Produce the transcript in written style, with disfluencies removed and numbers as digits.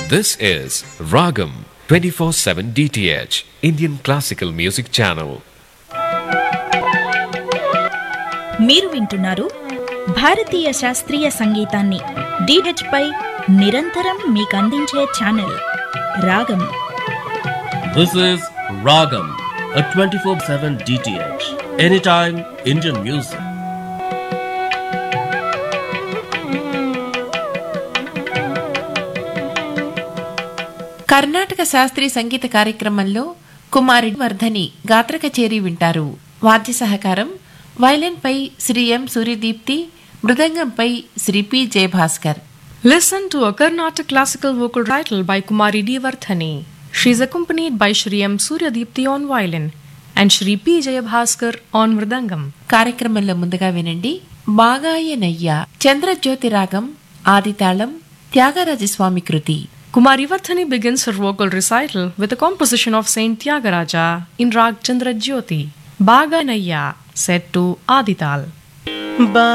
This is Ragam 24/7 DTH Indian Classical Music Channel. మీరు వింటున్నారు భారతీయ శాస్త్రీయ సంగీతాన్ని DTH పై నిరంతరం మీకు అందించే ఛానల్ రాగం. This is Ragam, a 24/7 DTH, anytime Indian music. Karnataka శాస్త్రీయ సంగీత కార్యక్రమంలో కుమారి వర్ధని గాత్ర కచేరీ వింటారు. వాద్య సహకారం వైలిన్పై శ్రీ ఎం Suryadeepti, మృదంగంపై Shri P Jayabhaskar. Listen to a Carnatic classical vocal recital by Kumari D. Vardhani. She is accompanied by Shri M. Suryadipti on violin and Shri P. Jayabhaskar on mridangam. కార్యక్రమంలో ముందుగా వినండి బాగాయనయ్య, చంద్రజ్యోతి రాగం, ఆదితాళం, త్యాగరాజస్వామి కృతి. Kumari Vardhani begins her vocal recital with a composition of Saint Tyagaraja in Rag Chandra Jyoti. Baganaya, set to Adital.